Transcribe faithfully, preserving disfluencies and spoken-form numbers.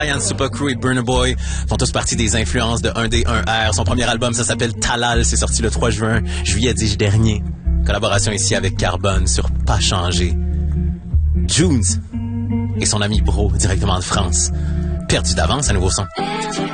Ryan Super Crew et Burna Boy font tous partie des influences de un D un R. Son premier album, ça s'appelle Talal, c'est sorti le trois juin, juillet dis-je dernier. Collaboration ici avec Carbone sur Pas Changé. Junes et son ami Bro, directement de France. Perdu d'avance, un nouveau son.